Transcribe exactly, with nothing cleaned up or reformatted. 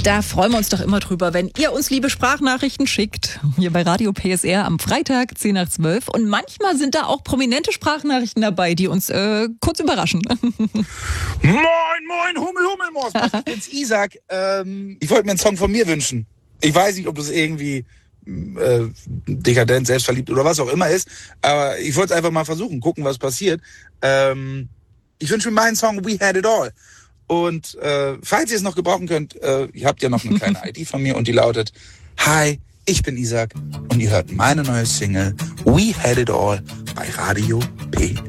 Da freuen wir uns doch immer drüber, wenn ihr uns liebe Sprachnachrichten schickt. Hier bei Radio P S R am Freitag, zehn nach zwölf. Und manchmal sind da auch prominente Sprachnachrichten dabei, die uns äh, kurz überraschen. Moin, moin, Hummel, Hummel, Mors. Ich bin's, Isaac. Ähm, ich wollte mir einen Song von mir wünschen. Ich weiß nicht, ob das irgendwie äh, dekadent, selbstverliebt oder was auch immer ist. Aber ich wollte es einfach mal versuchen, gucken, was passiert. Ähm, ich wünsche mir meinen Song We Had It All. Und äh, falls ihr es noch gebrauchen könnt, äh, ihr habt ja noch eine kleine I D von mir und die lautet: Hi, ich bin Isaac und ihr hört meine neue Single We Had It All bei Radio P.